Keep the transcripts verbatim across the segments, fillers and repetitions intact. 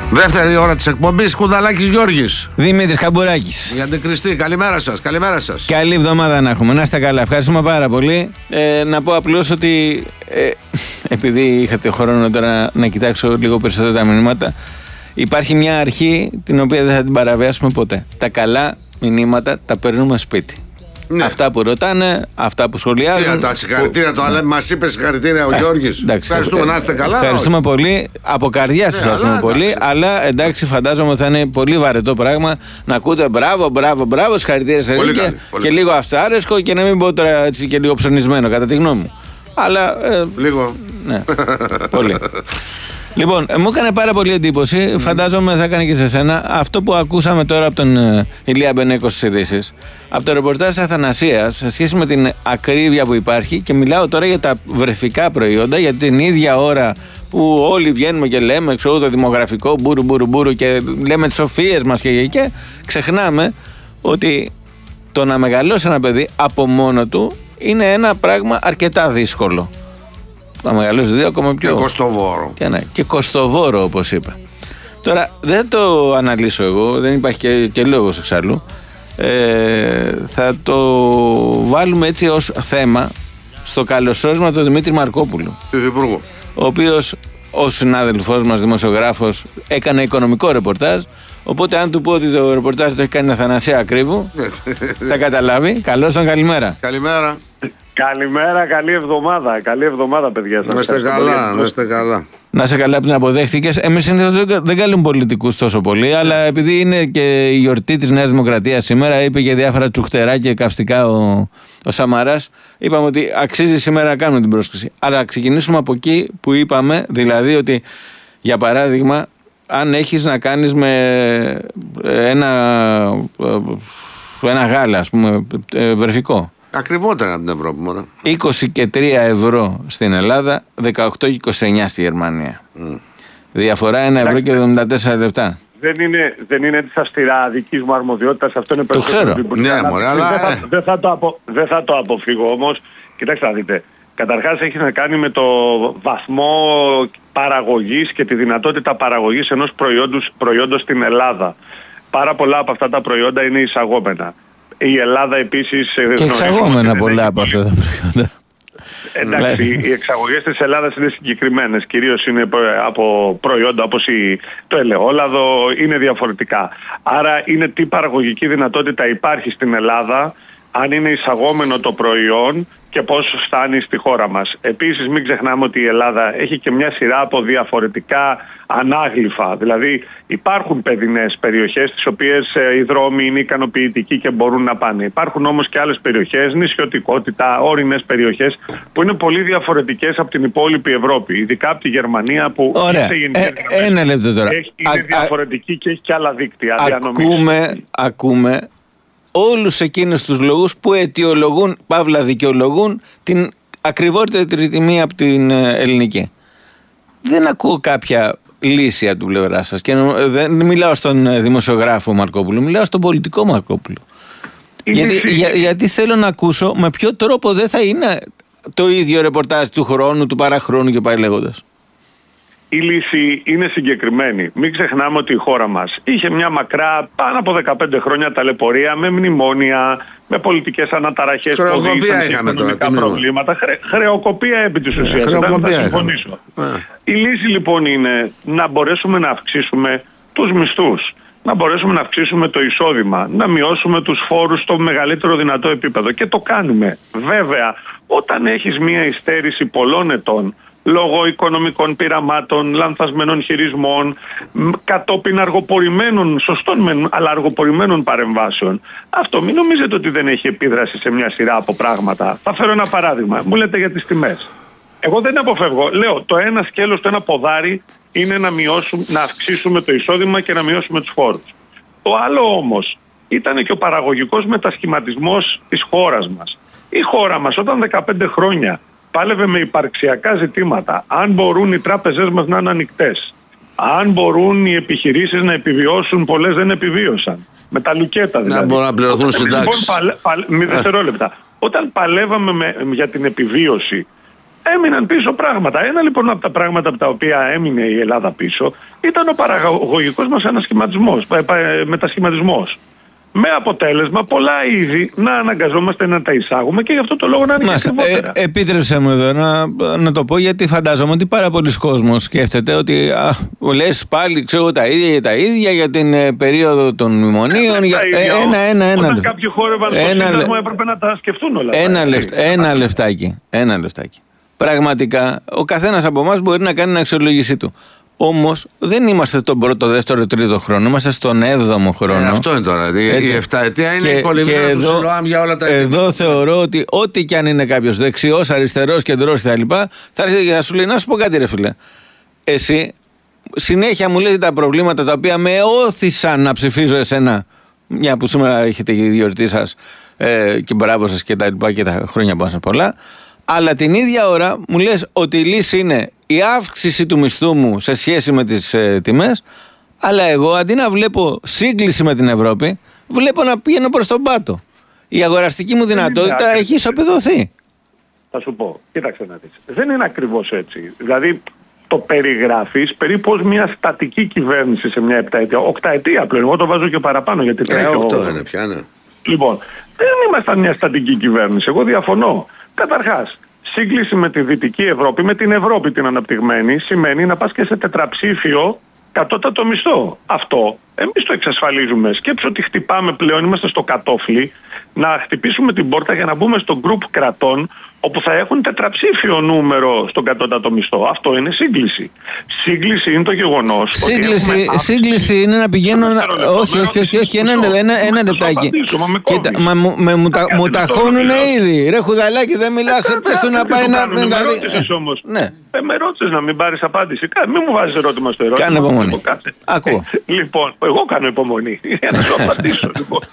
Δεύτερη ώρα της εκπομπής, Κουδαλάκης Γιώργης. Δημήτρης Καμπουράκης. Η αντικριστή, καλημέρα σας, καλημέρα σας. Καλή εβδομάδα να έχουμε, να είστε καλά. Ευχαριστούμε πάρα πολύ. Ε, να πω απλώς ότι ε, επειδή είχατε χρόνο τώρα να κοιτάξω λίγο περισσότερα τα μηνύματα, υπάρχει μια αρχή την οποία δεν θα την παραβιάσουμε ποτέ. Τα καλά μηνύματα τα περνούμε σπίτι. Ναι. Αυτά που ρωτάνε, αυτά που σχολιάζουν. Τι, τα συγχαρητήρια, το ναι. Μας είπε συγχαρητήρια ο Γιώργης. Εντάξει, ευχαριστούμε, να είστε καλά. Ευχαριστούμε πολύ. Από καρδιά σας ευχαριστούμε αλλά, πολύ. Εντάξει. Αλλά εντάξει, φαντάζομαι ότι θα είναι πολύ βαρετό πράγμα να ακούτε μπράβο, μπράβο, μπράβο, συγχαρητήρια σε και, και, και λίγο αυτάρεσκο και να μην πω τώρα έτσι και λίγο ψωνισμένο, κατά τη γνώμη μου. Αλλά. Ε, λίγο. Ναι, πολύ. Λοιπόν, μου έκανε πάρα πολύ εντύπωση, mm. φαντάζομαι θα έκανε και σε σένα, αυτό που ακούσαμε τώρα από τον ε, Ηλία Μπενέκο στις ειδήσεις, από το ρεπορτάζ της Αθανασίας, σε σχέση με την ακρίβεια που υπάρχει, και μιλάω τώρα για τα βρεφικά προϊόντα, για την ίδια ώρα που όλοι βγαίνουμε και λέμε, ξέρω, το δημογραφικό, μπούρου μπούρου μπούρου, και λέμε τις σοφίες μας και και ξεχνάμε ότι το να μεγαλώσει ένα παιδί από μόνο του είναι ένα πράγμα αρκετά δύσκολο. Να μεγαλώσει δύο ακόμα πιο. Και κοστοβόρο. Και, ναι, και κοστοβόρο, όπως είπα. Τώρα δεν το αναλύσω εγώ, δεν υπάρχει και, και λόγος εξάλλου. Ε, θα το βάλουμε έτσι ως θέμα στο καλωσόρισμα του Δημήτρη Μαρκόπουλου. Υφυπουργού. Ο οποίος, ο συνάδελφός μας δημοσιογράφος, έκανε οικονομικό ρεπορτάζ. Οπότε, αν του πω ότι το ρεπορτάζ το έχει κάνει Αθανασία Ακρίβου, θα καταλάβει. Καλώς τον, καλημέρα. Καλημέρα. Καλημέρα, καλή εβδομάδα. Καλή εβδομάδα, παιδιά. Να είστε καλά, να είστε καλά. Να είσαι καλά που την αποδέχτηκες. Εμείς συνήθως δεν καλούμε πολιτικούς τόσο πολύ, αλλά επειδή είναι και η γιορτή της Νέας Δημοκρατίας σήμερα, είπε και διάφορα τσουχτερά και καυστικά ο, ο Σαμαράς, είπαμε ότι αξίζει σήμερα να κάνουμε την πρόσκληση. Αλλά ξεκινήσουμε από εκεί που είπαμε, δηλαδή ότι, για παράδειγμα, αν έχεις να κάνεις με ένα, ένα γάλα, ας πούμε, βρεφικό. Ακριβότερα από την Ευρώπη, μόνο. είκοσι και τρία ευρώ στην Ελλάδα, δεκαοκτώ και είκοσι εννιά στη Γερμανία. Mm. Διαφορά ένα ευρώ και εβδομήντα τέσσερα λεπτά. Δεν είναι, δεν είναι της αυστηρά δικής μου αρμοδιότητας, αυτό είναι περισσότερο. Το ξέρω. Ναι, μωρέ, αλλά... Δεν θα, δεν θα, το, απο, δεν θα το αποφύγω όμως. Κοιτάξτε να δείτε. Καταρχάς έχει να κάνει με το βαθμό παραγωγής και τη δυνατότητα παραγωγής ενός προϊόντος, προϊόντος στην Ελλάδα. Πάρα πολλά από αυτά τα προϊόντα είναι εισαγόμενα. Η Ελλάδα επίσης. Και εξαγόμενα πολλά από αυτά τα προϊόντα. Εντάξει, οι εξαγωγές της Ελλάδας είναι συγκεκριμένες. Κυρίως είναι από προϊόντα όπως το ελαιόλαδο, είναι διαφορετικά. Άρα είναι τι παραγωγική δυνατότητα υπάρχει στην Ελλάδα, αν είναι εισαγόμενο το προϊόν και πώς φτάνει στη χώρα μας. Επίσης μην ξεχνάμε ότι η Ελλάδα έχει και μια σειρά από διαφορετικά ανάγλυφα. Δηλαδή υπάρχουν παιδινές περιοχές τις οποίες οι δρόμοι είναι ικανοποιητικοί και μπορούν να πάνε. Υπάρχουν όμως και άλλες περιοχές, νησιωτικότητα, όρινες περιοχές που είναι πολύ διαφορετικές από την υπόλοιπη Ευρώπη. Ειδικά από τη Γερμανία που Ωραία. Ε, ένα λεπτό τώρα. Έχει, είναι α, διαφορετική α, και έχει και άλλα δίκτυα. Ακούμε, ακούμε όλους εκείνους τους λόγους που αιτιολογούν, παύλα δικαιολογούν, την ακριβότερη τιμή από την ελληνική. Δεν ακούω κάποια λύση από την πλευρά σας. Και δεν μιλάω στον δημοσιογράφο Μαρκόπουλο, μιλάω στον πολιτικό Μαρκόπουλο. Γιατί, για, γιατί θέλω να ακούσω με ποιο τρόπο δεν θα είναι το ίδιο ρεπορτάζ του χρόνου, του παραχρόνου και πάει λέγοντας. Η λύση είναι συγκεκριμένη. Μην ξεχνάμε ότι η χώρα μας είχε μια μακρά πάνω από δεκαπέντε χρόνια ταλαιπωρία με μνημόνια, με πολιτικές αναταραχές, χρεοκοπία είχαμε τώρα, προβλήματα. Χρε, χρεοκοπία επί της ουσίας. Δεν θα συμφωνήσω. Η λύση λοιπόν είναι να μπορέσουμε να αυξήσουμε τους μισθούς, να μπορέσουμε να αυξήσουμε το εισόδημα, να μειώσουμε τους φόρους στο μεγαλύτερο δυνατό επίπεδο. Και το κάνουμε. Βέβαια, όταν έχεις μια υστέρηση πολλών ετών, λόγω οικονομικών πειραμάτων, λανθασμένων χειρισμών, κατόπιν αργοπορημένων, σωστών μεν, αλλά αργοπορημένων παρεμβάσεων. Αυτό μην νομίζετε ότι δεν έχει επίδραση σε μια σειρά από πράγματα. Θα φέρω ένα παράδειγμα. Μου λέτε για τις τιμές. Εγώ δεν αποφεύγω. Λέω το ένα σκέλος, το ένα ποδάρι είναι να, μειώσουμε, να αυξήσουμε το εισόδημα και να μειώσουμε τους φόρους. Το άλλο όμως ήταν και ο παραγωγικός μετασχηματισμός της χώρας μας. Η χώρα μας όταν δεκαπέντε χρόνια πάλευε με υπαρξιακά ζητήματα, αν μπορούν οι τράπεζές μας να είναι ανοιχτές, αν μπορούν οι επιχειρήσεις να επιβιώσουν, πολλές δεν επιβίωσαν. Με τα λουκέτα δηλαδή. Να μπορούν να πληρωθούν συντάξεις. Λοιπόν, παλε, παλε, μη δευτερόλεπτα. Όταν παλεύαμε με, για την επιβίωση, έμειναν πίσω πράγματα. Ένα λοιπόν από τα πράγματα από τα οποία έμεινε η Ελλάδα πίσω ήταν ο παραγωγικός μας ανασχηματισμός, μετασχηματισμός. Με αποτέλεσμα πολλά είδη να αναγκαζόμαστε να τα εισάγουμε και γι' αυτό το λόγο να είναι και ακριβότερα. Ε, επίτρεψε μου εδώ να, να το πω, γιατί φαντάζομαι ότι πάρα πολλοί κόσμος σκέφτεται ότι α, λες πάλι ξέρω τα ίδια για τα ίδια για την ε, περίοδο των μνημονίων. Για, ε, ένα, ένα, ένα. Όταν κάποιοι χόρευαν στο Σύνταγμα έπρεπε να τα σκεφτούν όλα. Ένα, λεφτ, ένα λεφτάκι. Ένα λεφτάκι. Πραγματικά ο καθένας από εμάς μπορεί να κάνει την αξιολόγησή του. Όμως δεν είμαστε τον πρώτο, δεύτερο, τρίτο χρόνο, είμαστε στον έβδομο χρόνο. Ε, αυτό είναι τώρα. Έτσι. Η εφταετία είναι η κολυμβήνα του Σιλοάμ για όλα τα έτη. Εδώ θεωρώ ότι ό,τι κι αν είναι κάποιος δεξιός, αριστερός, κεντρός κτλ., θα έρθει και θα σου λέει: να σου πω κάτι, ρε φίλε. Εσύ συνέχεια μου λέει τα προβλήματα τα οποία με όθησαν να ψηφίζω εσένα, μια που σήμερα έχετε η γιορτή σας ε, και μπράβο σας και τα λοιπά και τα χρόνια που σας πολλά. Αλλά την ίδια ώρα μου λες ότι η λύση είναι η αύξηση του μισθού μου σε σχέση με τις ε, τιμές, αλλά εγώ αντί να βλέπω σύγκληση με την Ευρώπη, βλέπω να πηγαίνω προς τον πάτο. Η αγοραστική μου δυνατότητα έχει ισοπεδωθεί. Θα σου πω, κοίταξε να δεις. Δεν είναι ακριβώς έτσι. Δηλαδή το περιγράφεις περίπου ως μια στατική κυβέρνηση σε μια επταετία. Οκταετία πλέον, εγώ το βάζω και παραπάνω γιατί τρέχει. Ε, αυτό είναι πια, ναι. Λοιπόν, δεν ήμασταν μια στατική κυβέρνηση. Εγώ διαφωνώ. Καταρχάς, σύγκληση με τη Δυτική Ευρώπη, με την Ευρώπη την αναπτυγμένη, σημαίνει να πας και σε τετραψήφιο κατώτατο μισθό. Αυτό εμείς το εξασφαλίζουμε. Σκέψου ότι χτυπάμε πλέον, είμαστε στο κατόφλι, να χτυπήσουμε την πόρτα για να μπούμε στο γκρουπ κρατών όπου θα έχουν τετραψήφιο νούμερο στον κατώτατο μισθό. Αυτό είναι σύγκληση. Σύγκληση είναι το γεγονός. Σύγκληση, ότι σύγκληση είναι να πηγαίνω. Να... Όχι, όχι, όχι, όχι, ένα, ένα, ένα λεπτάκι. Κοίτα, μα, μα, με, μου, τα, μου ταχώνουνε ήδη. Ρε Χουδαλάκη, δεν μιλάς. Πες του να πάει να. Με ρώτησες όμως. Με ρώτησες να μην πάρεις απάντηση. Μην μου βάζεις ερώτημα στο ερώτημα. Κάνε υπομονή. Ακούω. Λοιπόν, εγώ κάνω υπομονή για να σου απαντήσω.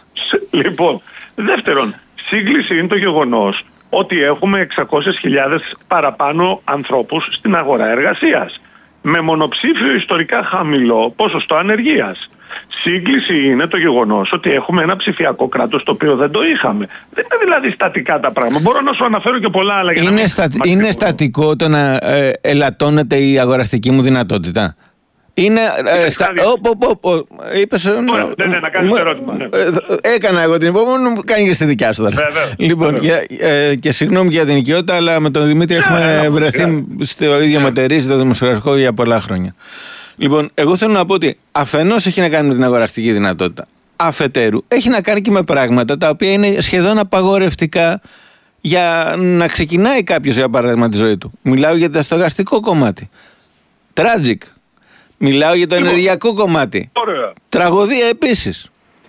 Λοιπόν, δεύτερον, σύγκληση είναι το γεγονός ότι έχουμε εξακόσιες χιλιάδες παραπάνω ανθρώπους στην αγορά εργασίας. Με μονοψήφιο ιστορικά χαμηλό ποσοστό ανεργίας. Σύγκληση είναι το γεγονός ότι έχουμε ένα ψηφιακό κράτος το οποίο δεν το είχαμε. Δεν είναι δηλαδή στατικά τα πράγματα. Μπορώ να σου αναφέρω και πολλά άλλα. Για είναι να στα... είναι στατικό το να ε, ελαττώνεται η αγοραστική μου δυνατότητα. Είναι. Ε, στα... Είπες. Ναι, ναι, να κάνεις ερώτημα. Ναι. Έκανα εγώ την υπομονή μου, κάνει και στη δικιά σου τώρα. Λοιπόν, για, ε, και συγγνώμη για την οικειότητα, αλλά με τον Δημήτρη έχουμε βρεθεί στο ίδιο μετερίζει το δημοσιογραφικό για πολλά χρόνια. Λοιπόν, εγώ θέλω να πω ότι αφενός έχει να κάνει με την αγοραστική δυνατότητα. Αφετέρου, έχει να κάνει και με πράγματα τα οποία είναι σχεδόν απαγορευτικά για να ξεκινάει κάποιος, για παράδειγμα, τη ζωή του. Μιλάω για το στεγαστικό κομμάτι. Tragic. Μιλάω για το λοιπόν, ενεργειακό κομμάτι. Ωραία. Τραγωδία επίσης.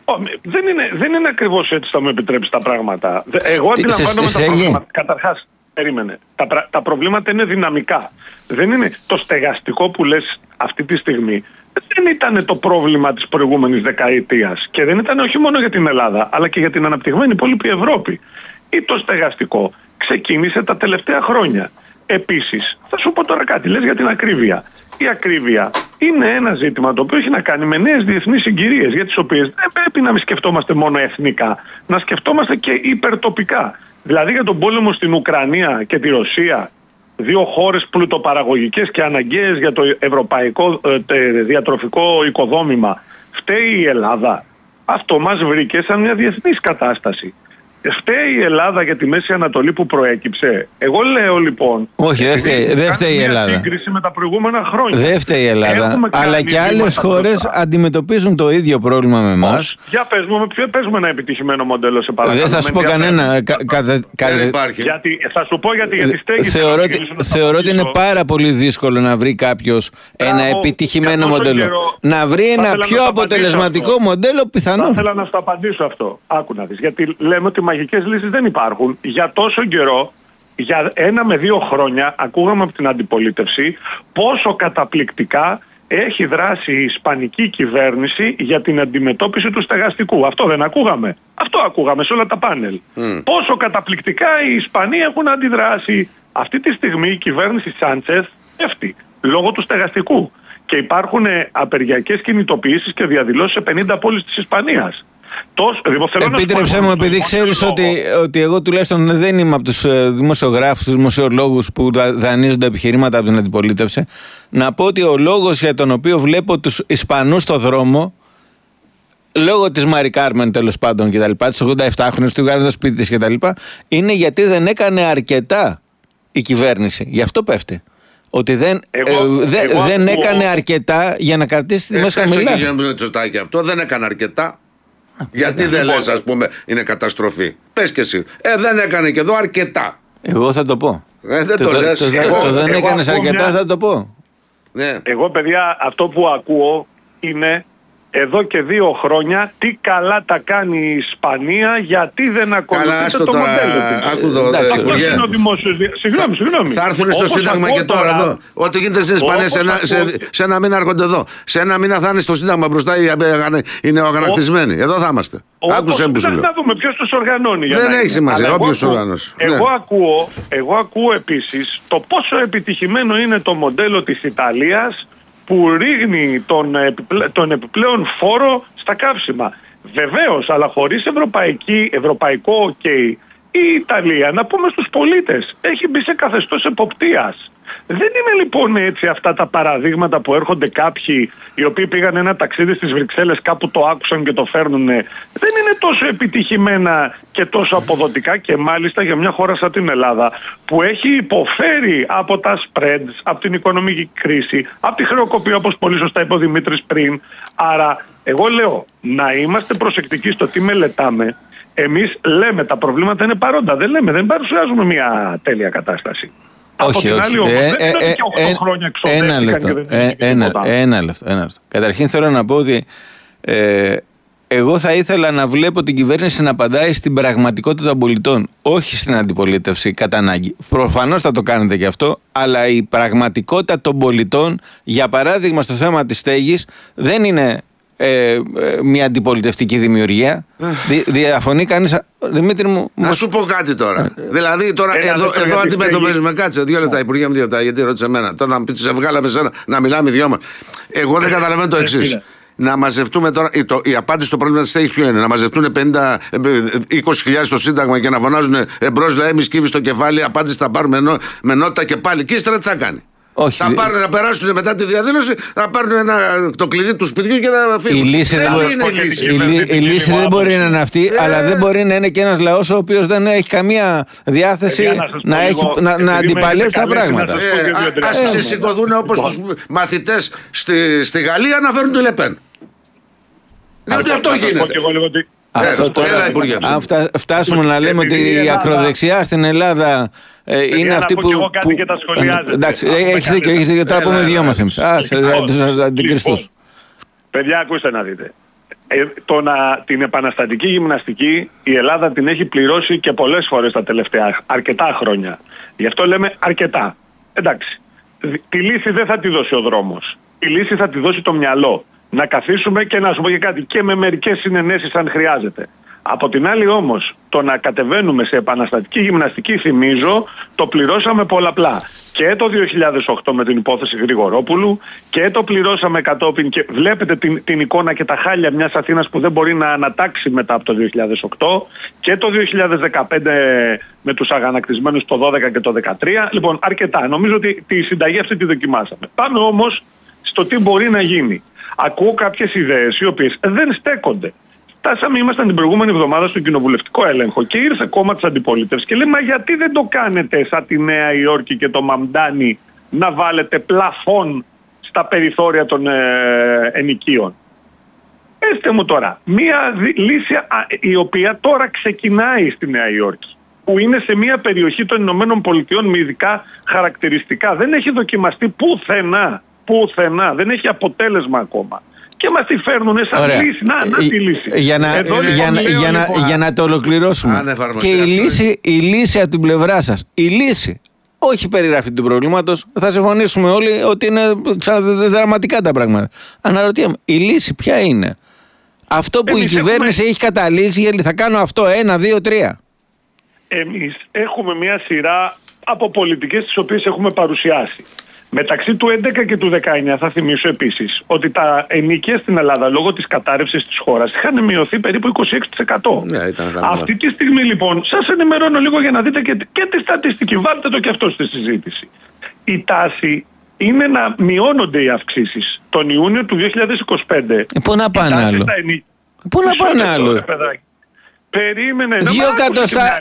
Δεν είναι, δεν είναι ακριβώς έτσι, θα μου επιτρέψει τα πράγματα. Εγώ αντιλαμβάνομαι τα προβλήματα. Καταρχάς, περίμενε. Τα, τα προβλήματα είναι δυναμικά. Δεν είναι το στεγαστικό που λες αυτή τη στιγμή. Δεν ήταν το πρόβλημα της προηγούμενης δεκαετίας. Και δεν ήταν όχι μόνο για την Ελλάδα, αλλά και για την αναπτυγμένη υπόλοιπη Ευρώπη. Ή το στεγαστικό ξεκίνησε τα τελευταία χρόνια. Επίσης, θα σου πω τώρα κάτι, λες για την ακρίβεια. Η ακρίβεια είναι ένα ζήτημα το οποίο έχει να κάνει με νέες διεθνείς συγκυρίες, για τις οποίες δεν πρέπει να μην σκεφτόμαστε μόνο εθνικά, να σκεφτόμαστε και υπερτοπικά. Δηλαδή για τον πόλεμο στην Ουκρανία και τη Ρωσία, δύο χώρες πλουτοπαραγωγικές και αναγκαίες για το ευρωπαϊκό ε, διατροφικό οικοδόμημα, φταίει η Ελλάδα. Αυτό μας βρήκε σαν μια διεθνής κατάσταση. Φταίει η Ελλάδα για τη Μέση Ανατολή που προέκυψε. Εγώ λέω λοιπόν. Όχι, δεν φταίει, δε φταίει η Ελλάδα. Σύγκριση με τα προηγούμενα χρόνια. Δεν φταίει η Ελλάδα. Αλλά και άλλες χώρες αντιμετωπίζουν το ίδιο πρόβλημα με εμάς. Για πες μου, ποιο παίζουμε ένα επιτυχημένο μοντέλο σε παρακαλώ. Δεν θα σου πω κανένα. Δεν υπάρχει. Γιατί, θα σου πω γιατί, γιατί στέγη. Θεωρώ, θεωρώ ότι είναι πάρα πολύ δύσκολο να βρει κάποιος ένα επιτυχημένο μοντέλο. Καιρό, να βρει ένα πιο αποτελεσματικό μοντέλο πιθανό. Θα ήθελα να σου απαντήσω αυτό. Άκου να δεις. Γιατί λέμε ότι μαγικές λύσεις δεν υπάρχουν. Για τόσο καιρό, για ένα με δύο χρόνια, ακούγαμε από την αντιπολίτευση πόσο καταπληκτικά έχει δράσει η ισπανική κυβέρνηση για την αντιμετώπιση του στεγαστικού. Αυτό δεν ακούγαμε. Αυτό ακούγαμε σε όλα τα πάνελ. Mm. Πόσο καταπληκτικά οι Ισπανοί έχουν αντιδράσει. Αυτή τη στιγμή η κυβέρνηση Σάντσεθ πέφτει λόγω του στεγαστικού. Και υπάρχουν απεργιακές κινητοποιήσεις και διαδηλώσεις σε πενήντα πόλεις της Ισπανίας. Τόσο, Επίτρεψέ μου, επειδή ξέρεις ότι, ότι εγώ τουλάχιστον δεν είμαι από τους δημοσιογράφους, τους δημοσιολόγους που δανείζονται επιχειρήματα από την αντιπολίτευση, να πω ότι ο λόγος για τον οποίο βλέπω τους Ισπανούς στο δρόμο, λόγω της Μάρι Κάρμεν τέλος πάντων και τα λοιπά, της ογδόντα επτάχρονης, του βγάλει το σπίτι της και τα λοιπά, είναι γιατί δεν έκανε αρκετά η κυβέρνηση. Γι' αυτό πέφτει. Ότι δεν, εγώ, ε, δε, εγώ δεν ακούω... έκανε αρκετά για να κρατήσει τη μέσα χαμηλά. Ε, αυτό δεν έκανε αρκετά. Γιατί δεν, δεν λες, ας πούμε, είναι καταστροφή. Πες και εσύ. Ε, δεν έκανε και εδώ αρκετά. Εγώ θα το πω. Ε, δεν το, το λες. Το, εγώ, το δεν έκανες αρκετά μια... θα το πω. Ναι. Εγώ, παιδιά, αυτό που ακούω είναι εδώ και δύο χρόνια τι καλά τα κάνει η Ισπανία, γιατί δεν ακολουθείται το τώρα, μοντέλο της. Άκου εδώ, Υπουργέ. Συγγνώμη, συγγνώμη. Θα έρθουν στο Σύνταγμα και τώρα, τώρα εδώ. Ό,τι γίνεται στην Ισπανία σε ένα, σε, σε ένα μήνα έρχονται εδώ. Σε ένα μήνα θα είναι στο Σύνταγμα μπροστά, είναι αγανακτισμένοι. Εδώ θα είμαστε. Άκουσε που σου λέω. Να δούμε ποιος τους οργανώνει. Δεν έχει σημασία, όποιος οργανώσει. Εγώ ακούω, εγώ ακούω επίσης το πόσο επιτυχημένο είναι το μοντέλο της Ιταλίας, που ρίχνει τον, επιπλέ, τον επιπλέον φόρο στα καύσιμα. Βεβαίως, αλλά χωρίς ευρωπαϊκή, ευρωπαϊκό OK, η Ιταλία, να πούμε στους πολίτες, έχει μπει σε καθεστώς εποπτείας. Δεν είναι λοιπόν έτσι αυτά τα παραδείγματα που έρχονται κάποιοι οι οποίοι πήγαν ένα ταξίδι στις Βρυξέλλες, κάπου το άκουσαν και το φέρνουν. Δεν είναι τόσο επιτυχημένα και τόσο αποδοτικά, και μάλιστα για μια χώρα σαν την Ελλάδα που έχει υποφέρει από τα spreads, από την οικονομική κρίση, από τη χρεοκοπία, όπως πολύ σωστά είπε ο Δημήτρης πριν. Άρα εγώ λέω να είμαστε προσεκτικοί στο τι μελετάμε. Εμείς λέμε τα προβλήματα είναι παρόντα, δεν λέμε, δεν παρουσιάζουμε μια τέλεια κατάσταση. Όχι, όχι. Άλλη, ε, δεν ε, και οκτώ ε, χρόνια ένα λεπτό. Ε, ένα, ένα λεπτό. Ένα λεπτό. Καταρχήν θέλω να πω ότι ε, εγώ θα ήθελα να βλέπω την κυβέρνηση να απαντάει στην πραγματικότητα των πολιτών, όχι στην αντιπολίτευση κατά ανάγκη. Προφανώς θα το κάνετε και αυτό, αλλά η πραγματικότητα των πολιτών, για παράδειγμα στο θέμα της στέγης, δεν είναι Ε, ε, μια αντιπολιτευτική δημιουργία. Δι, διαφωνεί κανείς? Δημήτρη μου. Να σου πω κάτι τώρα. Δηλαδή τώρα ε, εδώ, εδώ αντιμετωπίζουμε. Κάτσε δύο λεπτά, Υπουργέ μου, δύο λεπτά, γιατί ρώτησε εμένα. Τώρα να μου πει, σε βγάλαμε σένα να μιλάμε δυο μας. Εγώ δεν καταλαβαίνω το εξής. Να μαζευτούμε τώρα. Η, το, η απάντηση στο πρόβλημα της στέγης ποιο είναι? Να μαζευτούν πενήντα είκοσι χιλιάδες στο Σύνταγμα και να φωνάζουν εμπρός λαέ, μη σκύβει στο κεφάλι. Απάντηση θα πάρουμε ενώ, με νότα και πάλι. Και ύστερα τι θα κάνει? Όχι. Θα, πάρουν, θα περάσουν μετά τη διαδήλωση, θα πάρουν ένα, το κλειδί του σπιτιού και θα φύγουν. Η λύση δεν, δεν, είναι η λύση. Η, η, η λύση δεν μπορεί να είναι αυτή, ε, αλλά δεν μπορεί να είναι και ένας λαός ο οποίος δεν έχει καμία διάθεση ε, να, έχει, να, να αντιπαλέψει τα πράγματα. Ε, ας ξεσηκωθούν όπως τους μαθητές στη, στη Γαλλία να φέρουν τη Λεπέν. Διότι αυτό γίνεται. Αυτό τώρα, αν φτα, φτάσουμε να λέμε ότι η ακροδεξιά στην Ελλάδα ε, είναι αυτή που. Εγώ κάτι που, και τα σχολιάζετε. Εντάξει, έχεις δίκιο, έχεις δίκιο. Τώρα πούμε δυο μας εμείς. Α, σε αντικριστούς. Παιδιά, ακούστε να δείτε. Ε, το να, την επαναστατική γυμναστική η Ελλάδα την έχει πληρώσει και πολλές φορές τα τελευταία αρκετά χρόνια. Γι' αυτό λέμε αρκετά. Εντάξει. Τη λύση δεν θα τη δώσει ο δρόμος. Η λύση θα τη δώσει το μυαλό. Να καθίσουμε και να σου πω και κάτι, και με μερικές συνενέσεις αν χρειάζεται. Από την άλλη όμως, το να κατεβαίνουμε σε επαναστατική γυμναστική, θυμίζω, το πληρώσαμε πολλαπλά. Και το δύο χιλιάδες οκτώ με την υπόθεση Γρηγορόπουλου και το πληρώσαμε κατόπιν, και βλέπετε την, την εικόνα και τα χάλια μιας Αθήνας που δεν μπορεί να ανατάξει μετά από το δύο χιλιάδες οκτώ, και το δύο χιλιάδες δεκαπέντε με τους αγανακτισμένους το δώδεκα και το δεκατρία. Λοιπόν, αρκετά. Νομίζω ότι τη συνταγή αυτή τη δοκιμάσαμε. Πάμε όμως στο τι μπορεί να γίνει. Ακούω κάποιες ιδέες οι οποίες δεν στέκονται. Φτάσαμε, ήμασταν την προηγούμενη εβδομάδα στον κοινοβουλευτικό έλεγχο και ήρθε κόμμα της αντιπολίτευσης και λέει, μα γιατί δεν το κάνετε σαν τη Νέα Υόρκη και το Μαμντάνι, να βάλετε πλαφόν στα περιθώρια των ε, ενοικίων? Πέστε μου τώρα, μία δι- λύση α, η οποία τώρα ξεκινάει στη Νέα Υόρκη, που είναι σε μια περιοχή των Ηνωμένων Πολιτειών με ειδικά χαρακτηριστικά, δεν έχει δοκιμαστεί πουθενά. Πουθενά, δεν έχει αποτέλεσμα ακόμα. Και μας τη φέρνουν σαν Ωραία. λύση. Να, να τη λύση. Για να, Εδώ, λοιπόν, για, λέω, για, λοιπόν, να, για να το ολοκληρώσουμε. Και η λύση, η λύση από την πλευρά σας, η λύση, όχι περιγραφή του προβλήματος, θα συμφωνήσουμε όλοι ότι είναι δραματικά τα πράγματα. Αναρωτιέμαι, η λύση ποια είναι? Αυτό που Εμείς η κυβέρνηση έχουμε... έχει καταλήξει, γιατί θα κάνω αυτό, ένα, δύο, τρία. Εμείς έχουμε μια σειρά από πολιτικές τις οποίες έχουμε παρουσιάσει. Μεταξύ του έντεκα και του δεκαεννιά θα θυμίσω επίσης ότι τα ενοίκια στην Ελλάδα λόγω της κατάρρευσης της χώρας είχαν μειωθεί περίπου είκοσι έξι τοις εκατό. Ναι, ήταν αυτή τη στιγμή λοιπόν σας ενημερώνω λίγο για να δείτε και, και τη στατιστική. Βάλτε το και αυτό στη συζήτηση. Η τάση είναι να μειώνονται οι αυξήσεις. Τον Ιούνιο του δύο χιλιάδες είκοσι πέντε. Ε, πού να πάνε άλλο. Ενί... Πού να πάνε άλλο. Περίμενε. Δύο κατοστά.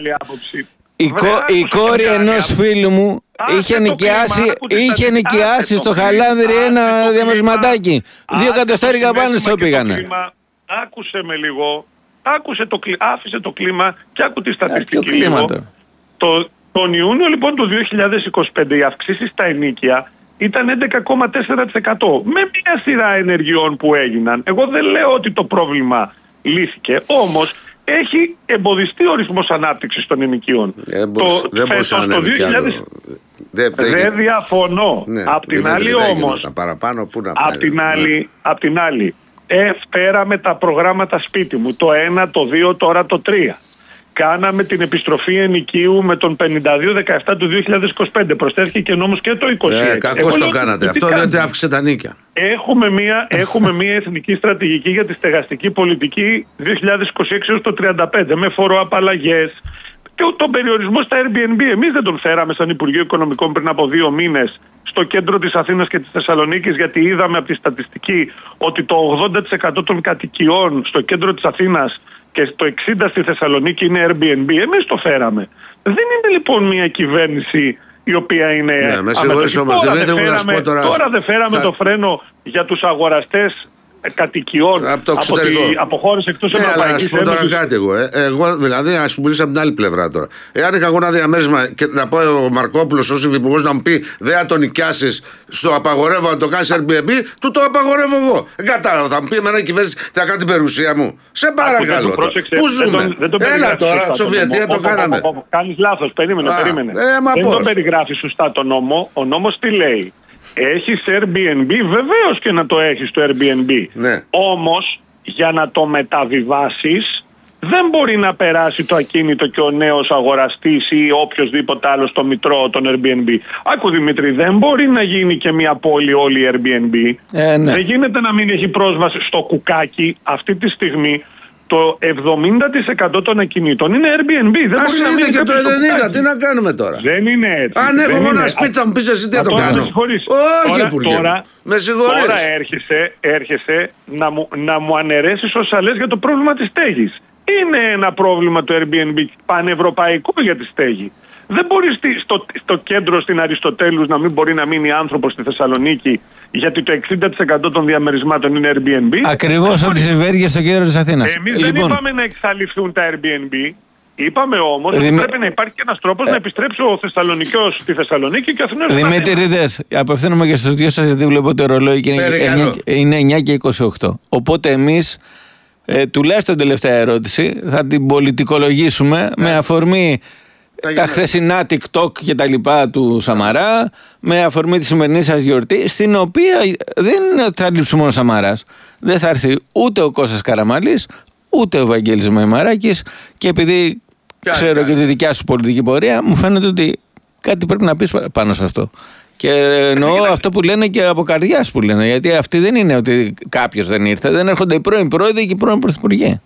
Η, κο... η κόρη ενός φίλου μου είχε νοικιάσει, είχε νοικιάσει στο Χαλάνδρι ένα διαμερισματάκι. Δύο κατοστάρικα πάνω στο πήγανε. Άκουσε με λίγο. Άκουσε το κλίμα, άφησε το κλίμα και άκου τη στατιστική λίγο. Το, τον Ιούνιο λοιπόν του δύο χιλιάδες είκοσι πέντε οι αυξήσεις στα ενοίκια ήταν έντεκα κόμμα τέσσερα τοις εκατό με μια σειρά ενεργειών που έγιναν. Εγώ δεν λέω ότι το πρόβλημα λύθηκε, όμως έχει εμποδιστεί ο ρυθμός ανάπτυξης των ενοικίων. Ε, μπορείς, το, δεν φέτος, το δύο χιλιάδες... Δεν, δεν, δεν διαφωνώ. Ναι, απ' την άλλη όμως, παραπάνω, πού να απ' την άλλη, ναι. απ' την άλλη ε, φέραμε τα προγράμματα σπίτι μου, το ένα, το δύο, τώρα το τρία. Κάναμε την επιστροφή ενοικίου με τον πενήντα δύο δεκαεπτά του δύο χιλιάδες είκοσι πέντε. Προσθέθηκε και νόμος και το είκοσι έξι. Ε, κακώς το κάνατε. Αυτό δεν αύξησε τα νίκια. Έχουμε μια, έχουμε μια εθνική στρατηγική για τη στεγαστική πολιτική δύο χιλιάδες είκοσι έξι έως το τριάντα πέντε με φοροαπαλλαγές και τον περιορισμό στα Airbnb. Εμείς δεν τον φέραμε σαν Υπουργείο Οικονομικών πριν από δύο μήνες στο κέντρο της Αθήνας και της Θεσσαλονίκης, γιατί είδαμε από τη στατιστική ότι το ογδόντα τοις εκατό των κατοικιών στο κέντρο της Αθήνας και το εξήντα τοις εκατό στη Θεσσαλονίκη είναι Airbnb. Εμείς το φέραμε. Δεν είναι λοιπόν μια κυβέρνηση η οποία είναι... Ναι, με συγχωρείς όμως, τώρα, δεν δεν φέραμε, τώρα... τώρα δεν φέραμε θα... το φρένο για τους αγοραστές κατοικιών από, το από, τη, από χώρες εκτός ναι, Ευρωπαϊκής Ένωσης. Τώρα κάτι εγώ. Ε. Εγώ δηλαδή, ας μιλήσω από την άλλη πλευρά τώρα. Εάν είχα εγώ ένα διαμέρισμα και να πω ο Μαρκόπουλος ως υφυπουργός να μου πει δεν θα το νοικιάσεις, στο απαγορεύω να το κάνεις Airbnb, του το απαγορεύω εγώ. Δεν κατάλαβα. Θα μου πει εμένα η κυβέρνηση θα κάνει την περιουσία μου. Σε παρακαλώ. Πού ζούμε. Έλα τώρα, Σοβιετία το κάναμε. Κάνεις λάθος. Περίμενε, περίμενε. Δεν τον περιγράφει σωστά το νόμο. Ο νόμος τι λέει? Έχεις Airbnb, βεβαίως και να το έχεις το Airbnb. Ναι. Όμως, για να το μεταβιβάσεις, δεν μπορεί να περάσει το ακίνητο και ο νέος αγοραστής ή οποιοσδήποτε άλλο στο μητρό των Airbnb. Άκου Δημήτρη, δεν μπορεί να γίνει και μια πόλη όλη Airbnb. Ε, ναι. Δεν γίνεται να μην έχει πρόσβαση στο κουκάκι αυτή τη στιγμή. Το εβδομήντα τοις εκατό των ακινήτων είναι Airbnb. Δεν Ας μπορεί είναι να και το ενενήντα, τι να κάνουμε τώρα. Δεν είναι έτσι. Αν έχω εγώ ένα σπίτι, θα μου πεις εσύ τι θα το κάνω. Όχι, Υπουργέ. Τώρα, με συγχωρείς. Τώρα έρχεσαι, έρχεσαι να, μου, να μου αναιρέσεις όσα λες για το πρόβλημα της στέγης. Είναι ένα πρόβλημα το Airbnb πανευρωπαϊκό για τη στέγη. Δεν μπορεί στο, στο κέντρο στην Αριστοτέλους να μην μπορεί να μείνει άνθρωπος στη Θεσσαλονίκη, γιατί το εξήντα τοις εκατό των διαμερισμάτων είναι Airbnb. Ακριβώς ό,τι συμβαίνει και στο κέντρο της Αθήνας. Εμείς λοιπόν... δεν είπαμε να εξαλειφθούν τα Airbnb. Είπαμε όμως Δημη... ότι πρέπει να υπάρχει και ένας τρόπος ε... να επιστρέψει ο Θεσσαλονικιός στη Θεσσαλονίκη και ο Αθηναίος. Δημήτρηδες, απευθύνομαι και στους δυο σας γιατί βλέπω το ρολόι και είναι εννιά και είκοσι οκτώ. Οπότε εμείς, ε, τουλάχιστον τελευταία ερώτηση, θα την πολιτικολογήσουμε ε. με αφορμή τα χθεσινά TikTok και τα λοιπά του Σαμαρά, με αφορμή τη σημερινή σας γιορτή, στην οποία δεν θα λείψει μόνο ο Σαμαράς. Δεν θα έρθει ούτε ο Κώστας Καραμανλής, ούτε ο Βαγγέλης Μαϊμαράκης, και επειδή Κιά, ξέρω κιά. και τη δικιά σου πολιτική πορεία, μου φαίνεται ότι κάτι πρέπει να πεις πάνω σε αυτό. Και εννοώ αυτό που λένε και από καρδιάς που λένε, γιατί αυτή δεν είναι ότι κάποιος δεν ήρθε, δεν έρχονται οι πρώην πρόεδροι και οι πρώην πρωθυπουργοί.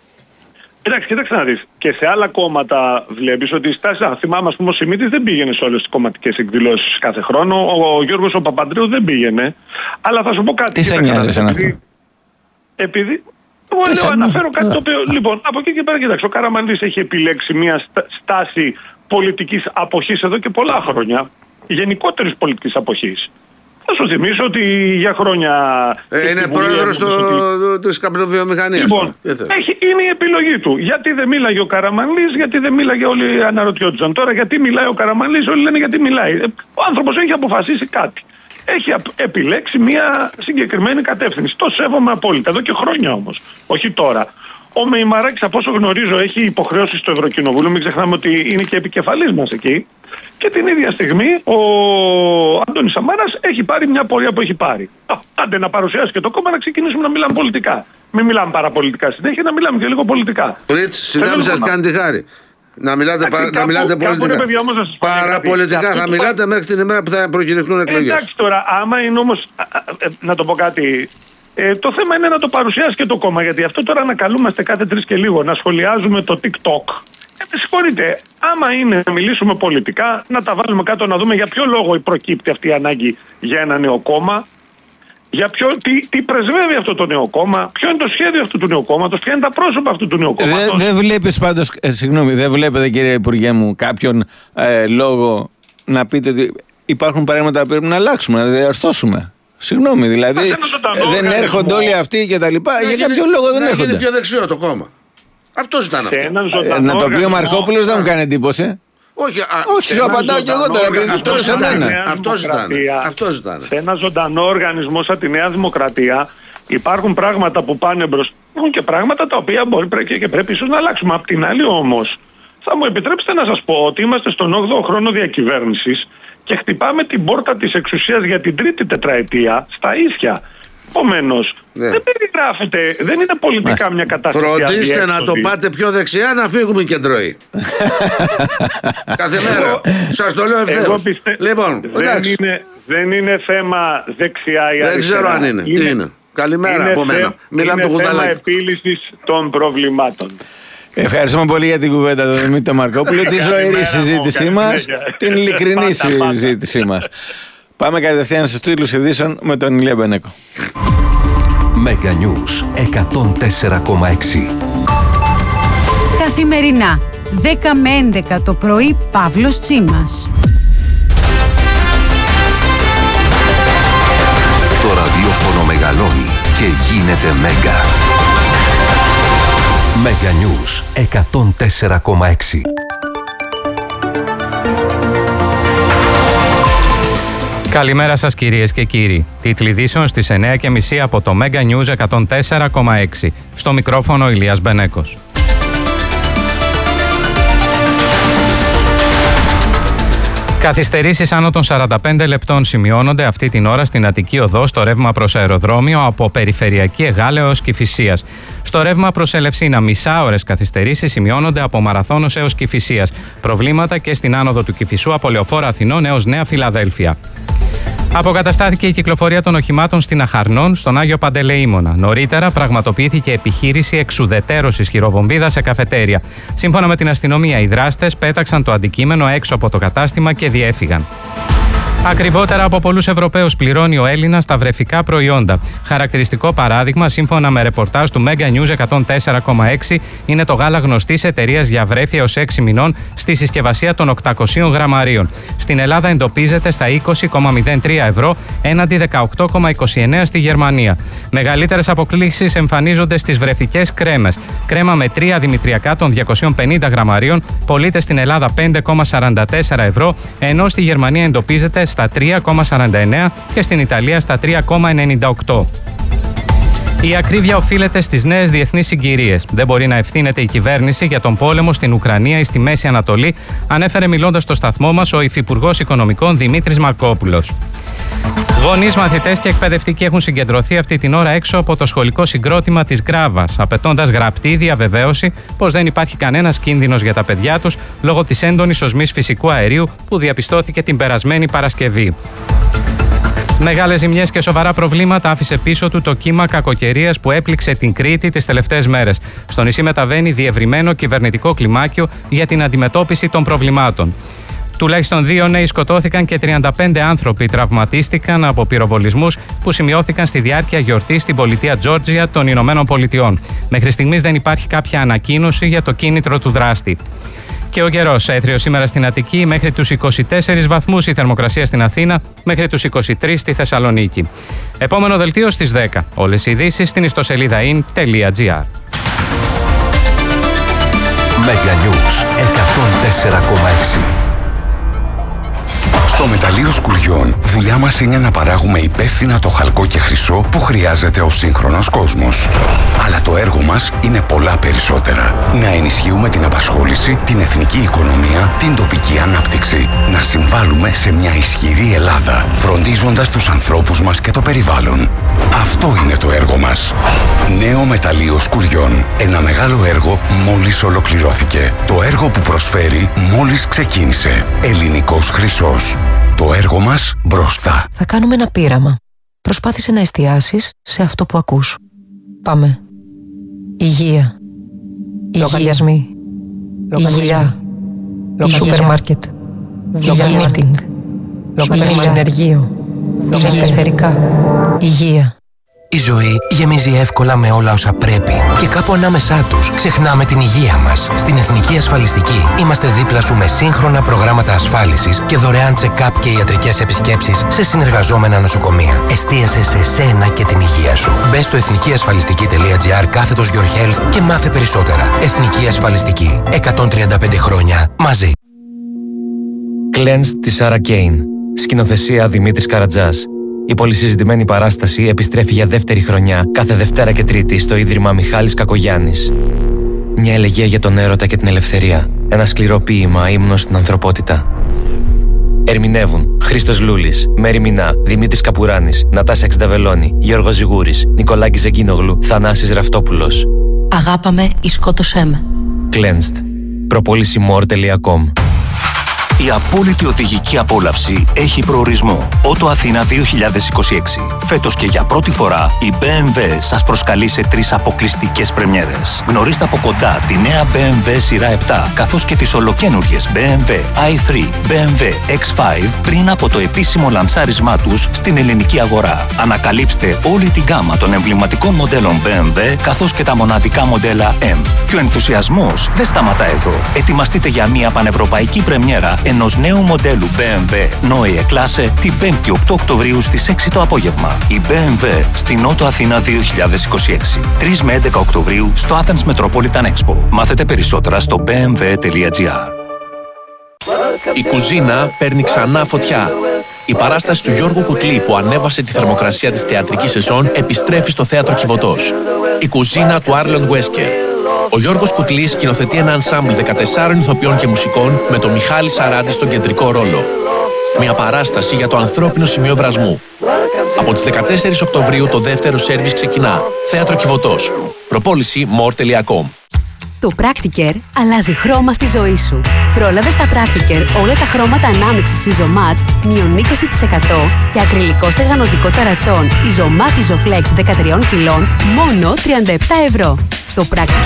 Εντάξει, κοίταξε να δεις. Και σε άλλα κόμματα βλέπεις ότι η στάση. Α, θυμάμαι, ας πούμε, ο Σιμίτης δεν πήγαινε σε όλες τις κομματικές εκδηλώσεις κάθε χρόνο. Ο, ο Γιώργος ο Παπαντρέου δεν πήγαινε. Αλλά θα σου πω κάτι. Τι σε νοιάζει εσένα αυτό? Επειδή. Εγώ λέω, αναφέρω κάτι το οποίο. Λοιπόν, από εκεί και πέρα, κοιτάξτε, ο Καραμανλής έχει επιλέξει μια στάση πολιτικής αποχής εδώ και πολλά χρόνια. Γενικότερης πολιτικής αποχής. Θα σου θυμίσω ότι για χρόνια... Ε, είναι πρόεδρος το, ότι... της καπνοβιομηχανίας. Λοιπόν, έχει, είναι η επιλογή του. Γιατί δεν μίλαγε ο Καραμανλής, γιατί δεν μίλαγε, όλοι αναρωτιόντουσαν. Τώρα γιατί μιλάει ο Καραμανλής, όλοι λένε γιατί μιλάει. Ο άνθρωπος έχει αποφασίσει κάτι. Έχει επιλέξει μια συγκεκριμένη κατεύθυνση. Το σέβομαι απόλυτα, εδώ και χρόνια όμως. Όχι τώρα. Ο Μεϊμαράκης, από όσο γνωρίζω, έχει υποχρεώσει στο Ευρωκοινοβούλιο. Μην ξεχνάμε ότι είναι και επικεφαλής μας εκεί. Και την ίδια στιγμή ο Άντωνης Σαμάρας έχει πάρει μια πορεία που έχει πάρει. Α, άντε να παρουσιάσει και το κόμμα, να ξεκινήσουμε να μιλάμε πολιτικά. Μην μιλάμε παραπολιτικά συνέχεια, να μιλάμε και λίγο πολιτικά. Πρίτς, σιγά μην σας κάνει τη χάρη. Να μιλάτε, πα, κάπου, να μιλάτε πολιτικά. Παιδιά, όμως, να Παραπολιτικά. Θα μιλάτε πα... μέχρι την ημέρα που θα προκηρυχθούν εκλογές. Εντάξει τώρα, άμα είναι όμως. Να το πω κάτι. Ε, το θέμα είναι να το παρουσιάσει και το κόμμα. Γιατί αυτό τώρα να καλούμαστε κάθε τρεις και λίγο να σχολιάζουμε το TikTok. Ε, συγχωρείτε, άμα είναι να μιλήσουμε πολιτικά, να τα βάλουμε κάτω να δούμε για ποιο λόγο προκύπτει αυτή η ανάγκη για ένα νέο κόμμα. Για ποιο, τι, τι πρεσβεύει αυτό το νέο κόμμα, ποιο είναι το σχέδιο αυτού του νέου κόμματος, ποια είναι τα πρόσωπα αυτού του νέου κόμματος. Δεν δε βλέπεις πάντως, ε, συγγνώμη, δεν βλέπετε κύριε Υπουργέ μου κάποιον ε, λόγο να πείτε ότι υπάρχουν παραδείγματα που πρέπει να αλλάξουμε, να διορθώσουμε. Συγγνώμη, δηλαδή ε, δεν έρχονται όλοι αυτοί και τα λοιπά, ε, για κάποιο λόγο δεν έρχονται. Είναι πιο δεξιό το κόμμα. Αυτός ήταν αυτό. Ε, να το πει ο Μαρκόπουλος δεν μου κάνει εντύπωση. Όχι, α, όχι σου απαντάω κι εγώ τώρα, επειδή αυτός ήταν. Αυτός ήταν. Αυτός ήταν. Σε ένα ζωντανό οργανισμό σαν τη Νέα Δημοκρατία υπάρχουν πράγματα που πάνε μπροστά. Υπάρχουν και πράγματα τα οποία μπορεί και πρέπει ίσως να αλλάξουμε. Απ' την άλλη όμως, θα μου επιτρέψετε να σας πω ότι είμαστε στον όγδοο χρόνο διακυβέρνησης και χτυπάμε την πόρτα της εξουσίας για την τρίτη τετραετία στα ίσια. Επομένως, ναι. δεν περιγράφεται, δεν είναι πολιτικά Μάλιστα. μια κατάσταση. Φροντίστε αδιέξοδη. να το πάτε πιο δεξιά να φύγουμε κεντρώοι. Κάθε μέρα. Σας το λέω ευθέως. Πιστε... Λοιπόν, δεν είναι, δεν είναι θέμα δεξιά ή αριστερά. Δεν ξέρω αν είναι. είναι. Τι είναι. Καλημέρα είναι από μένα. Θέ... Μιλάμε το κουταλάκι. Είναι θέμα επίλυσης των προβλημάτων. Ευχαριστούμε πολύ για την κουβέντα του Δημήτρη Μαρκόπουλου, τη ζωηρή συζήτησή μας, την ειλικρινή συζήτησή μας. Πάμε κατευθείαν στους τίτλους ειδήσεων με τον Ηλία Μπενέκο. Mega News εκατόν τέσσερα κόμμα έξι. Καθημερινά δέκα με έντεκα το πρωί Παύλος Τσίμας. Το ραδιόφωνο μεγαλώνει και γίνεται Μέγκα. Mega News εκατόν τέσσερα κόμμα έξι. Καλημέρα σας κυρίες και κύριοι. Τίτλοι ειδήσεων στις εννιά και μισή από το Mega News εκατόν τέσσερα κόμμα έξι. Στο μικρόφωνο Ηλίας Μπενέκος. Καθυστερήσεις άνω των σαράντα πέντε λεπτών σημειώνονται αυτή την ώρα στην Αττική Οδό στο ρεύμα προς αεροδρόμιο από Περιφερειακή Εγάλεω έως Κηφισίας. Στο ρεύμα προς Ελευσίνα μισά ώρες καθυστερήσεις σημειώνονται από Μαραθώνος έως Κηφισίας. Προβλήματα και στην άνοδο του Κηφισού από Λεωφόρο Αθηνών έως Νέα Φιλαδέλφια. Αποκαταστάθηκε η κυκλοφορία των οχημάτων στην Αχαρνών, στον Άγιο Παντελεήμονα. Νωρίτερα πραγματοποιήθηκε επιχείρηση εξουδετέρωσης χειροβομβίδας σε καφετέρια. Σύμφωνα με την αστυνομία, οι δράστες πέταξαν το αντικείμενο έξω από το κατάστημα και διέφυγαν. Ακριβότερα από πολλούς Ευρωπαίους πληρώνει ο Έλληνας τα βρεφικά προϊόντα. Χαρακτηριστικό παράδειγμα, σύμφωνα με ρεπορτάζ του Mega News εκατόν τέσσερα κόμμα έξι, είναι το γάλα γνωστής εταιρείας για βρέφη έως έξι μηνών στη συσκευασία των οκτακοσίων γραμμαρίων. Στην Ελλάδα εντοπίζεται στα είκοσι κόμμα μηδέν τρία ευρώ έναντι δεκαοκτώ κόμμα είκοσι εννέα στη Γερμανία. Μεγαλύτερες αποκλίσεις εμφανίζονται στις βρεφικές κρέμες. Κρέμα με τρία δημητριακά των διακοσίων πενήντα γραμμαρίων πωλείται στην Ελλάδα πέντε κόμμα σαράντα τέσσερα ευρώ, ενώ στη Γερμανία εντοπίζεται στα τρία κόμμα σαράντα εννέα και στην Ιταλία στα τρία κόμμα ενενήντα οκτώ. Η ακρίβεια οφείλεται στις νέες διεθνείς συγκυρίες. Δεν μπορεί να ευθύνεται η κυβέρνηση για τον πόλεμο στην Ουκρανία ή στη Μέση Ανατολή, ανέφερε μιλώντας στο σταθμό μας ο Υφυπουργός Οικονομικών Δημήτρης Μαρκόπουλος. Γονείς, μαθητές και εκπαιδευτικοί έχουν συγκεντρωθεί αυτή την ώρα έξω από το σχολικό συγκρότημα της Γκράβας, απαιτώντας γραπτή διαβεβαίωση πως δεν υπάρχει κανένας κίνδυνος για τα παιδιά τους λόγω της έντονης οσμής φυσικού αερίου που διαπιστώθηκε την περασμένη Παρασκευή. Μεγάλες ζημιές και σοβαρά προβλήματα άφησε πίσω του το κύμα κακοκαιρίας που έπληξε την Κρήτη τις τελευταίες μέρες. Στο νησί μεταβαίνει διευρυμένο κυβερνητικό κλιμάκιο για την αντιμετώπιση των προβλημάτων. Τουλάχιστον δύο νέοι σκοτώθηκαν και τριάντα πέντε άνθρωποι τραυματίστηκαν από πυροβολισμούς που σημειώθηκαν στη διάρκεια γιορτής στην πολιτεία Τζόρτζια των Ηνωμένων Πολιτειών. Μέχρι στιγμής δεν υπάρχει κάποια ανακοίνωση για το κίνητρο του δράστη. Και ο καιρός έθριο σήμερα στην Αττική, μέχρι τους είκοσι τέσσερις βαθμούς η θερμοκρασία στην Αθήνα, μέχρι τους είκοσι τρεις στη Θεσσαλονίκη. Επόμενο δελτίο στις δέκα. Όλες οι ειδήσεις στην ιστοσελίδα in τελεία gr. Mega News εκατόν τέσσερα κόμμα έξι. Στο μεταλλείο σκουριών, δουλειά μας είναι να παράγουμε υπεύθυνα το χαλκό και χρυσό που χρειάζεται ο σύγχρονος κόσμος. Αλλά το έργο μας είναι πολλά περισσότερα. Να ενισχύουμε την απασχόληση, την εθνική οικονομία, την τοπική ανάπτυξη. Να συμβάλλουμε σε μια ισχυρή Ελλάδα, φροντίζοντας τους ανθρώπους μας και το περιβάλλον. Αυτό Αυτό είναι το έργο μας. Νέο μεταλλείο σκουριών. Ένα μεγάλο έργο μόλις ολοκληρώθηκε. Το έργο που προσφέρει μόλις ξεκίνησε. Ελληνικός χρυσός. Το έργο μας μπροστά. Θα κάνουμε ένα πείραμα. Προσπάθησε να εστιάσεις σε αυτό που ακούς. Πάμε. Υγεία. Λογαριασμοί. Υγεία. Σούπερ μάρκετ. Υγεία μίτινγκ. Λογαριασμοί. Υγεία εθερικά. Υγεία. Η ζωή γεμίζει εύκολα με όλα όσα πρέπει και κάπου ανάμεσά τους ξεχνάμε την υγεία μας. Στην Εθνική Ασφαλιστική είμαστε δίπλα σου με σύγχρονα προγράμματα ασφάλισης και δωρεάν check-up και ιατρικές επισκέψεις σε συνεργαζόμενα νοσοκομεία. Εστίασε σε σένα και την υγεία σου. Μπες στο εθνικιασφαλιστική τελεία τζι άρ κάθετος Your Health και μάθε περισσότερα. Εθνική Ασφαλιστική. εκατόν τριάντα πέντε χρόνια μαζί. Cleansed της Σάρα Κέιν. Σκηνοθεσία Δημήτρης Καρατζάς. Η πολυσυζητημένη παράσταση επιστρέφει για δεύτερη χρονιά κάθε Δευτέρα και Τρίτη στο Ίδρυμα Μιχάλης Κακογιάννης. Μια ελεγγύα για τον έρωτα και την ελευθερία. Ένα σκληρό ποίημα ύμνος στην ανθρωπότητα. Ερμηνεύουν Χρήστος Λούλης, Μέρη Μινά, Δημήτρης Καπουράνης, Νατάσα Εξδαβελώνη, Γιώργος Ζιγούρης, Νικολάκης Ζεγκίνογλου, Θανάσης Ραυτόπουλος. Αγάπαμε ή σκότωσέ με. Cleansed. προπόληση more τελεία com. Η απόλυτη οδηγική απόλαυση έχει προορισμό. Ότο Αθήνα δύο χιλιάδες είκοσι έξι. Φέτος και για πρώτη φορά η μπι εμ ντάμπλιου σας προσκαλεί σε τρεις αποκλειστικές πρεμιέρες. Γνωρίστε από κοντά τη νέα μπι εμ ντάμπλιου σειρά επτά, καθώς και τις ολοκένουργιες μπι εμ ντάμπλιου άι θρι, μπι εμ ντάμπλιου εξ φάιβ πριν από το επίσημο λανσάρισμά τους στην ελληνική αγορά. Ανακαλύψτε όλη την γκάμα των εμβληματικών μοντέλων μπι εμ ντάμπλιου, καθώς και τα μοναδικά μοντέλα M. Και ο ενθουσιασμός δεν σταματά εδώ. Ετοιμαστείτε για μια πανευρωπαϊκή πρεμιέρα ενός νέου μοντέλου μπι εμ ντάμπλιου Neue Klasse την πέμπτη οκτώ Οκτωβρίου στις έξι το απόγευμα. Η μπι εμ ντάμπλιου στην Ότο Αθήνα δύο χιλιάδες είκοσι έξι. τρεις με έντεκα Οκτωβρίου στο Athens Metropolitan Expo. Μάθετε περισσότερα στο μπι εμ ντάμπλιου τελεία τζι άρ. Η κουζίνα παίρνει ξανά φωτιά. Η παράσταση του Γιώργου Κουτλή που ανέβασε τη θερμοκρασία της θεατρικής σεζόν επιστρέφει στο Θέατρο Κιβωτός. Η κουζίνα του Άρλον Βέσκερ. Ο Γιώργος Κουτλής σκηνοθετεί ένα ενσάμπλ δεκατεσσάρων ηθοποιών και μουσικών με τον Μιχάλη Σαράντη στον κεντρικό ρόλο. Μια παράσταση για το ανθρώπινο σημείο βρασμού. Από τις δεκατέσσερις Οκτωβρίου το δεύτερο σέρβις ξεκινά. Θέατρο Κιβωτός. Προπόληση more τελεία com. Το Practicare αλλάζει χρώμα στη ζωή σου. Πρόλαβε στα Practicare όλα τα χρώματα ανάμειξης Isomat μείον είκοσι τοις εκατό και ακριλικό στεγανοτικό ταρατσόν Isomat Isoflex δεκατρία κιλών μόνο τριάντα επτά ευρώ. Το Practicare